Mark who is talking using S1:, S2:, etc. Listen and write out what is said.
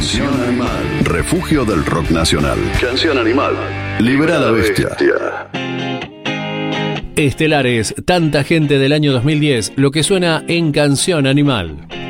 S1: Canción Animal. Refugio del rock nacional. Canción Animal. Libera a la bestia.
S2: Estelares, tanta gente del año 2010, lo que suena en Canción Animal.